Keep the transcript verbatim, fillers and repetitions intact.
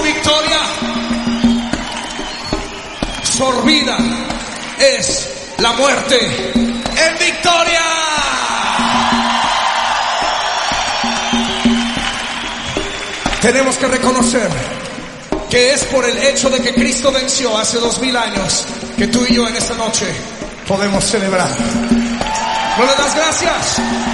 victoria sorbida es la muerte en victoria. Tenemos que reconocer que es por el hecho de que Cristo venció hace dos mil años que tú y yo en esta noche podemos celebrar. ¿No le das gracias?